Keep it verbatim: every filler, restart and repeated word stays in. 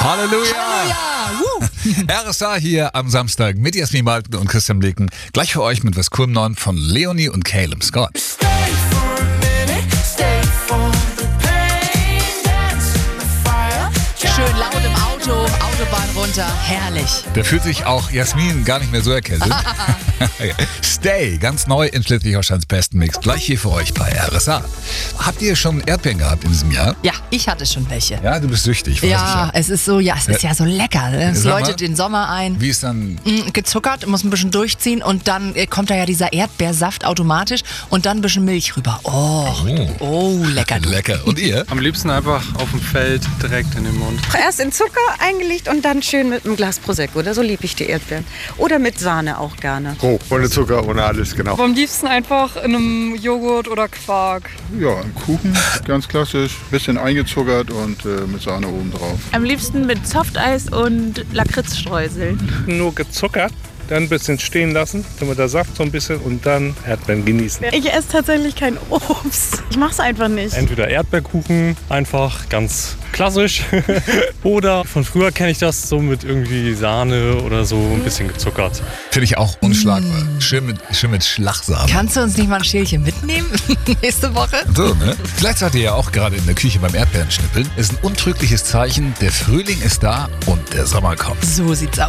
Halleluja! Halleluja! R S A hier am Samstag mit Jasmin Malten und Christian Bleken. Gleich für euch mit was coolem Neuen von Leonie und Caleb Scott. Schön laut im Auto, Autobahn runter, herrlich. Da fühlt sich auch Jasmin gar nicht mehr so erkältet. Stay, ganz neu in Schleswig-Holsteins besten Mix. Gleich hier für euch bei R S A. Habt ihr schon Erdbeeren gehabt in diesem Jahr? Ja, ich hatte schon welche. Ja, du bist süchtig. weiß Ja, es ist so, ja, es ist ja so lecker. Es Sag mal, läutet den Sommer ein. ich ja. Wie ist dann... Mm, Gezuckert, muss ein bisschen durchziehen und dann äh, kommt da ja dieser Erdbeersaft automatisch und dann ein bisschen Milch rüber. Oh, Oh. oh lecker. Du. Lecker. Und ihr? Am liebsten einfach auf dem Feld direkt in den Mund. Erst in Zucker eingelegt und dann schön mit einem Glas Prosecco. Oder so liebe ich die Erdbeeren. Oder mit Sahne auch gerne. Roh, ohne Zucker, ohne alles, genau. Am liebsten einfach in einem Joghurt oder Quark. Ja, ein Kuchen, ganz klassisch, bisschen eingezuckert und äh, mit Sahne oben drauf. Am liebsten mit Softeis und Lakritzstreuseln. Nur gezuckert, dann ein bisschen stehen lassen, damit der Saft so ein bisschen und dann Erdbeeren genießen. Ich esse tatsächlich kein Obst. Ich mache es einfach nicht. Entweder Erdbeerkuchen, einfach ganz klassisch. Oder von früher kenne ich das so mit irgendwie Sahne oder so ein bisschen gezuckert. Finde ich auch unschlagbar. Schön mit, schön mit Schlagsahne. Kannst du uns nicht mal ein Schälchen mitnehmen nächste Woche? So, ne? Vielleicht seid ihr ja auch gerade in der Küche beim Erdbeerenschnippeln. Ist ein untrügliches Zeichen. Der Frühling ist da und der Sommer kommt. So sieht's aus.